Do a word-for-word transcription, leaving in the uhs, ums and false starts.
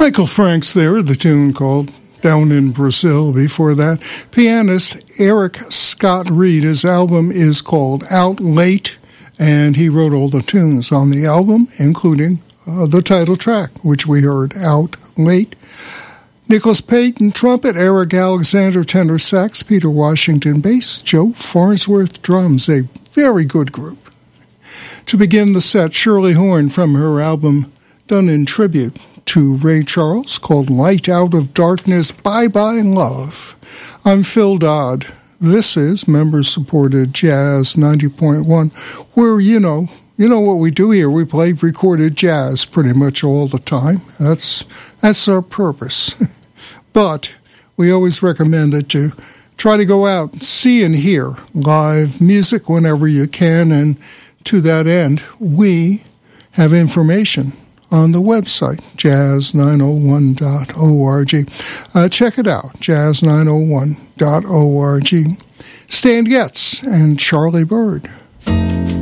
Michael Franks there, the tune called Down in Brazil. Before that, pianist Eric Scott Reed. His album is called Out Late, and he wrote all the tunes on the album, including uh, the title track, which we heard, Out Late. Nicholas Payton, trumpet, Eric Alexander, tenor sax, Peter Washington, bass, Joe Farnsworth, drums, a very good group. To begin the set, Shirley Horn from her album done in tribute to Ray Charles called Light Out of Darkness, Bye Bye Love. I'm Phil Dodd. This is member-supported Jazz ninety point one, where, you know, you know what we do here. We play recorded jazz pretty much all the time. That's, that's our purpose. But we always recommend that you try to go out and see and hear live music whenever you can, and to that end, we have information on the website, jazz nine oh one dot org. Uh, check it out, jazz nine oh one dot org. Stan Getz and Charlie Bird.